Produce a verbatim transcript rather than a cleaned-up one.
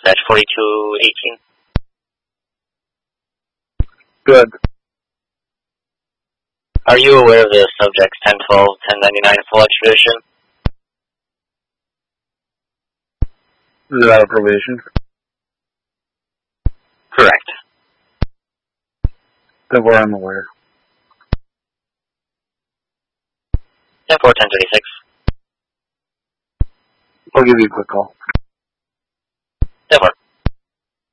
dispatch forty-two eighteen. Good. Are you aware of the subject's ten twelve ten ninety-nine full extradition? Is it out of probation? Correct. Then we're unaware. ten four ten thirty-six. I'll give you a quick call. ten four.